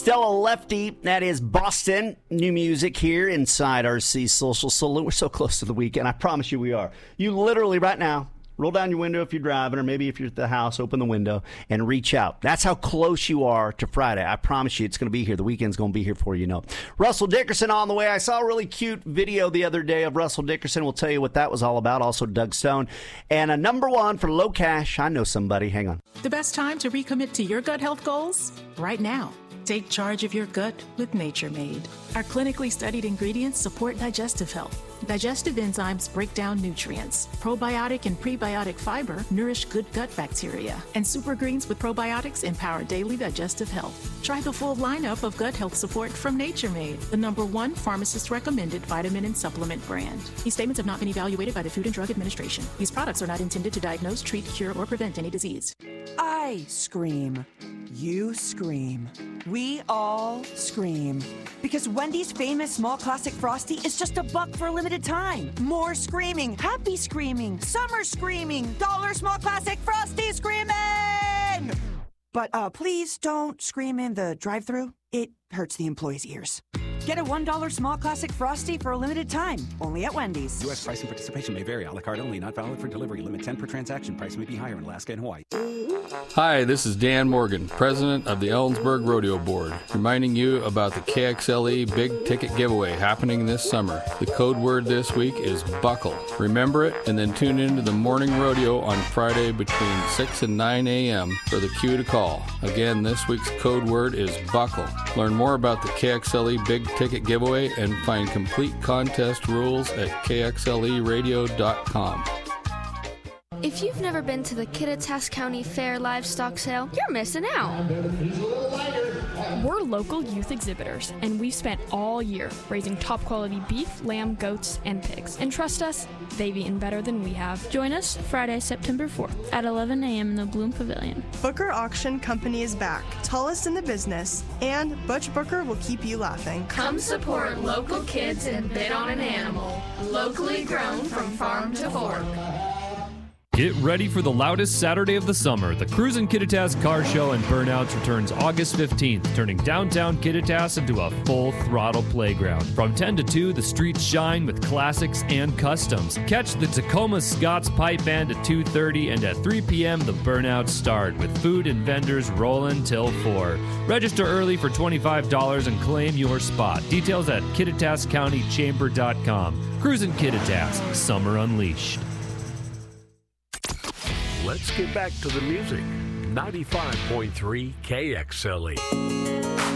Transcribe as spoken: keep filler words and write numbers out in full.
Stella Lefty, that is Boston. New music here inside R C Social Salute. We're so close to the weekend. I promise you we are. You literally right now, roll down your window if you're driving, or maybe if you're at the house, open the window and reach out. That's how close you are to Friday. I promise you it's going to be here. The weekend's going to be here for you, you know. Russell Dickerson on the way. I saw a really cute video the other day of Russell Dickerson. We'll tell you what that was all about. Also, Doug Stone. And a number one for low cash. I know somebody. Hang on. The best time to recommit to your gut health goals? Right now. Take charge of your gut with Nature Made. Our clinically studied ingredients support digestive health. Digestive enzymes break down nutrients. Probiotic and prebiotic fiber nourish good gut bacteria. And super greens with probiotics empower daily digestive health. Try the full lineup of gut health support from Nature Made, the number one pharmacist-recommended vitamin and supplement brand. These statements have not been evaluated by the Food and Drug Administration. These products are not intended to diagnose, treat, cure, or prevent any disease. I scream. You scream. We all scream. Because Wendy's famous small classic Frosty is just a buck for a limited time. More screaming, happy screaming, summer screaming, dollar small classic Frosty screaming! But uh, please don't scream in the drive-thru. It hurts the employees' ears. Get a one dollar small classic Frosty for a limited time, only at Wendy's. U S price and participation may vary. A la carte only, not valid for delivery. Limit ten per transaction. Price may be higher in Alaska and Hawaii. Hi, this is Dan Morgan, president of the Ellensburg Rodeo Board, reminding you about the K X L E Big Ticket Giveaway happening this summer. The code word this week is buckle. Remember it, and then tune into the morning rodeo on Friday between six and nine a.m. for the cue to call. Again, this week's code word is buckle. Learn more about the K X L E Big Ticket Giveaway and find complete contest rules at K X L E radio dot com. If you've never been to the Kittitas County Fair Livestock Sale, you're missing out. We're local youth exhibitors, and we've spent all year raising top-quality beef, lamb, goats, and pigs. And trust us, they've eaten better than we have. Join us Friday, September fourth at eleven a.m. in the Bloom Pavilion. Booker Auction Company is back, tallest in the business, and Butch Booker will keep you laughing. Come support local kids and bid on an animal, locally grown from farm to fork. Get ready for the loudest Saturday of the summer. The Cruisin' Kittitas Car Show and Burnouts returns August fifteenth, turning downtown Kittitas into a full-throttle playground. From ten to two, the streets shine with classics and customs. Catch the Tacoma Scots Pipe Band at two thirty, and at three p.m. the Burnouts start, with food and vendors rolling till four. Register early for twenty-five dollars and claim your spot. Details at kittitas county chamber dot com. Cruisin' Kittitas, Summer Unleashed. Let's get back to the music. ninety-five point three K X L E.